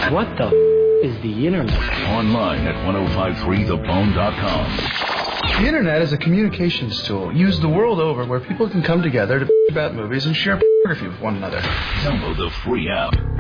What the is the internet? Online at 1053thebone.com. The internet is a communications tool used the world over where people can come together to about movies and share photography with one another. Download the free app.